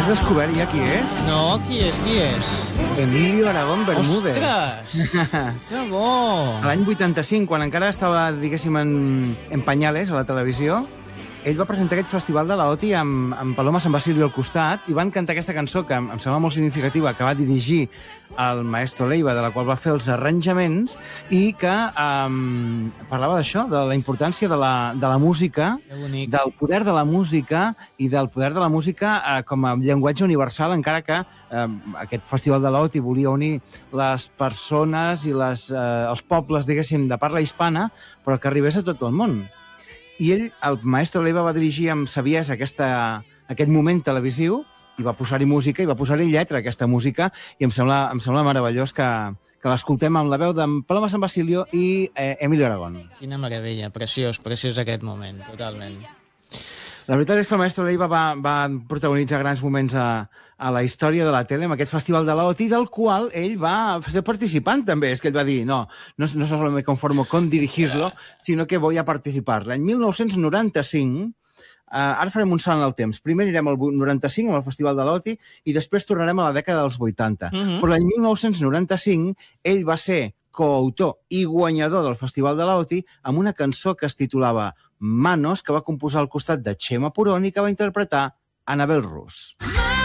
Has descobert ja qui és? No, qui és? Emilio Aragón Bermúdez. Ostres! Que bo! L'any 85, quan encara estava, diguéssim, en pañales a la televisió, ell va presentar aquest festival de la OTI amb Paloma San Basilio al costat i van cantar aquesta cançó que em sembla molt significativa, que va dirigir el maestro Leiva, de la qual va fer els arranjaments i que parlava d'això, de la importància de la música, del poder de la música i del poder de la música com a llenguatge universal, encara que aquest festival de l'OTI volia unir les persones i els pobles, diguéssim, de parla hispana, però que arribés a tot el món. I ell, el maestro Leiva, va dirigir amb saviesa aquest moment televisiu i va posar-hi música i va posar-hi lletra a aquesta música i em sembla meravellós que l'escoltem amb la veu d'en Paloma San Basilio i Emilio Aragón. Quina meravella, preciós aquest moment, totalment. La veritat és que el maestro Leiva va protagonitzar grans moments a la història de la tele amb aquest festival de l'OTI, del qual ell va ser participant també. És que ell va dir, no solo me conformo con dirigirlo, sino que voy a participar. L'any 1995, ara farem un salt en el temps. Primer anirem al 95, amb el festival de l'OTI, i després tornarem a la dècada dels 80. Però l'any 1995, ell va ser coautor i guanyador del festival de l'OTI amb una cançó que es titulava Manos, que va composar al costat de Chema Purón i que va interpretar Anabel Rus.